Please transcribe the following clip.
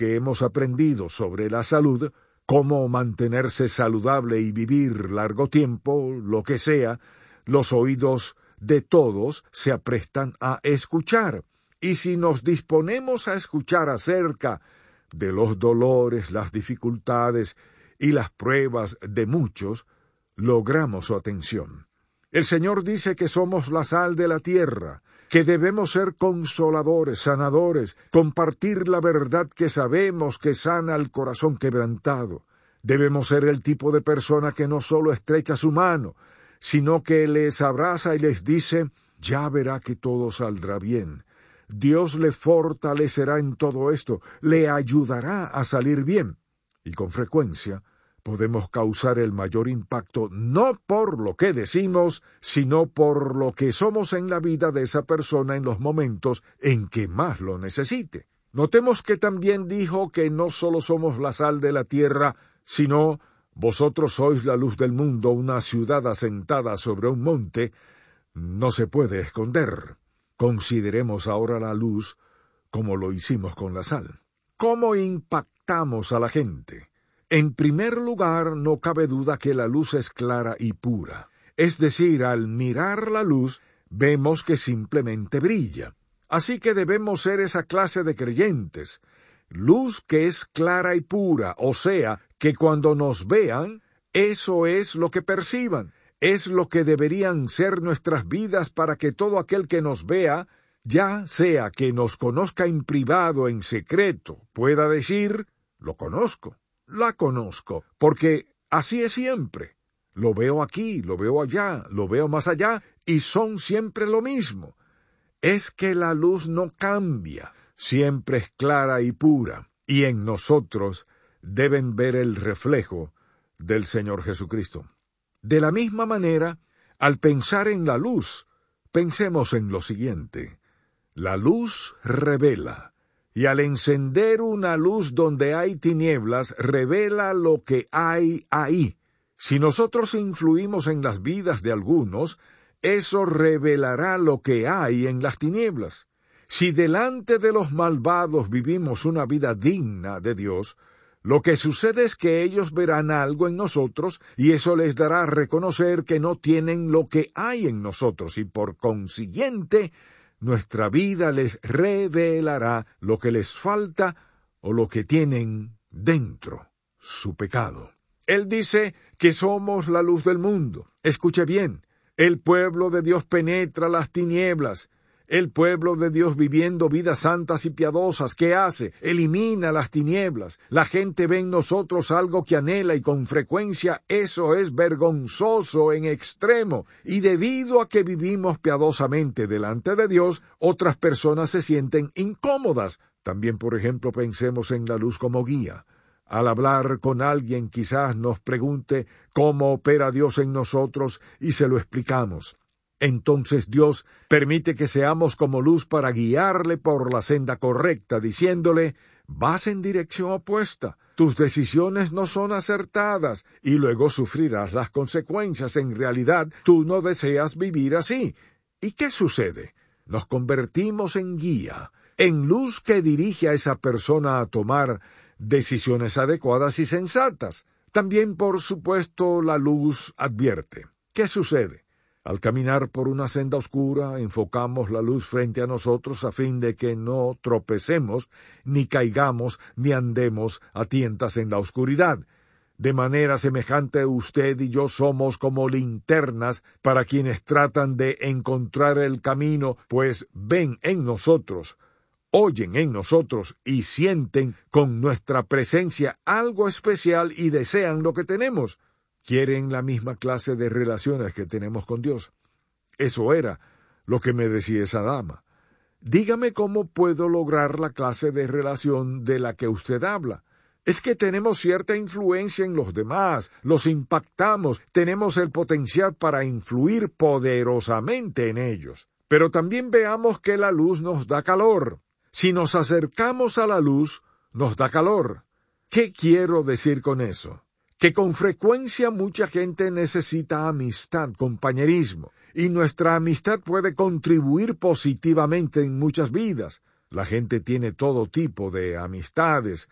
que hemos aprendido sobre la salud, cómo mantenerse saludable y vivir largo tiempo, lo que sea, los oídos de todos se aprestan a escuchar. Y si nos disponemos a escuchar acerca de los dolores, las dificultades y las pruebas de muchos, logramos su atención. El Señor dice que somos la sal de la tierra, que debemos ser consoladores, sanadores, compartir la verdad que sabemos que sana el corazón quebrantado. Debemos ser el tipo de persona que no solo estrecha su mano, sino que les abraza y les dice, ya verá que todo saldrá bien. Dios le fortalecerá en todo esto, le ayudará a salir bien. Y con frecuencia podemos causar el mayor impacto no por lo que decimos, sino por lo que somos en la vida de esa persona en los momentos en que más lo necesite. Notemos que también dijo que no solo somos la sal de la tierra, sino vosotros sois la luz del mundo. Una ciudad asentada sobre un monte no se puede esconder. Consideremos ahora la luz como lo hicimos con la sal. ¿Cómo impactamos a la gente? En primer lugar, no cabe duda que la luz es clara y pura. Es decir, al mirar la luz, vemos que simplemente brilla. Así que debemos ser esa clase de creyentes. Luz que es clara y pura, o sea, que cuando nos vean, eso es lo que perciban. Es lo que deberían ser nuestras vidas para que todo aquel que nos vea, ya sea que nos conozca en privado, en secreto, pueda decir, lo conozco. La conozco, porque así es siempre. Lo veo aquí, lo veo allá, lo veo más allá, y son siempre lo mismo. Es que la luz no cambia, siempre es clara y pura, y en nosotros deben ver el reflejo del Señor Jesucristo. De la misma manera, al pensar en la luz, pensemos en lo siguiente. La luz revela. Y al encender una luz donde hay tinieblas, revela lo que hay ahí. Si nosotros influimos en las vidas de algunos, eso revelará lo que hay en las tinieblas. Si delante de los malvados vivimos una vida digna de Dios, lo que sucede es que ellos verán algo en nosotros y eso les dará a reconocer que no tienen lo que hay en nosotros y por consiguiente, nuestra vida les revelará lo que les falta o lo que tienen dentro, su pecado. Él dice que somos la luz del mundo. Escuche bien, el pueblo de Dios penetra las tinieblas. El pueblo de Dios viviendo vidas santas y piadosas, ¿qué hace? Elimina las tinieblas. La gente ve en nosotros algo que anhela y con frecuencia eso es vergonzoso en extremo. Y debido a que vivimos piadosamente delante de Dios, otras personas se sienten incómodas. También, por ejemplo, pensemos en la luz como guía. Al hablar con alguien quizás nos pregunte cómo opera Dios en nosotros y se lo explicamos. Entonces Dios permite que seamos como luz para guiarle por la senda correcta, diciéndole, vas en dirección opuesta, tus decisiones no son acertadas, y luego sufrirás las consecuencias. En realidad, tú no deseas vivir así. ¿Y qué sucede? Nos convertimos en guía, en luz que dirige a esa persona a tomar decisiones adecuadas y sensatas. También, por supuesto, la luz advierte. ¿Qué sucede? Al caminar por una senda oscura, enfocamos la luz frente a nosotros a fin de que no tropecemos, ni caigamos, ni andemos a tientas en la oscuridad. De manera semejante, usted y yo somos como linternas para quienes tratan de encontrar el camino, pues ven en nosotros, oyen en nosotros y sienten con nuestra presencia algo especial y desean lo que tenemos. Quieren la misma clase de relaciones que tenemos con Dios. Eso era lo que me decía esa dama. Dígame cómo puedo lograr la clase de relación de la que usted habla. Es que tenemos cierta influencia en los demás, los impactamos, tenemos el potencial para influir poderosamente en ellos. Pero también veamos que la luz nos da calor. Si nos acercamos a la luz, nos da calor. ¿Qué quiero decir con eso? Que con frecuencia mucha gente necesita amistad, compañerismo, y nuestra amistad puede contribuir positivamente en muchas vidas. La gente tiene todo tipo de amistades,